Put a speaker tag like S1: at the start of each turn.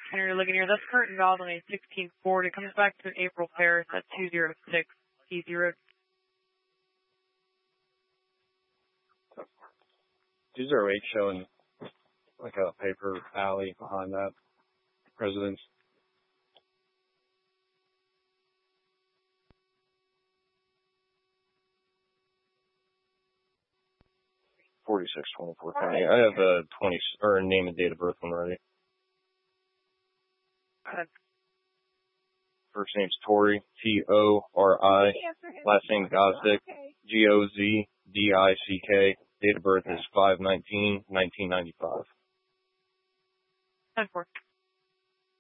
S1: Henry Ligonier, that's current and valid on a 16 Ford. It comes back to an April Paris at 206 P0.
S2: 208 showing like a paper alley behind that residence. 4624 County. I have the name and date of birth one ready. First name's Tori, Tori. Last name Gozdick, Gozdick. Date of birth is 5/19/1995.
S1: 10-4.